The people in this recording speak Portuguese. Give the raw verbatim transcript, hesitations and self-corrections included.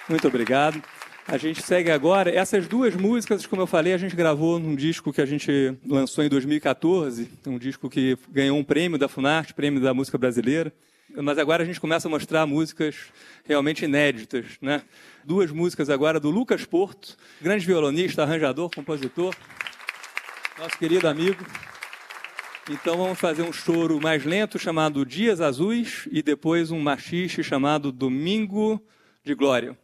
Muito obrigado. A gente segue agora. Essas duas músicas, como eu falei, a gente gravou num disco que a gente lançou em dois mil e quatorze, um disco que ganhou um prêmio da Funarte, prêmio da música brasileira. Mas agora a gente começa a mostrar músicas realmente inéditas, né? Duas músicas agora do Lucas Porto, grande violonista, arranjador, compositor, nosso querido amigo. Então vamos fazer um choro mais lento chamado Dias Azuis e depois um machixe chamado Domingo de Glória.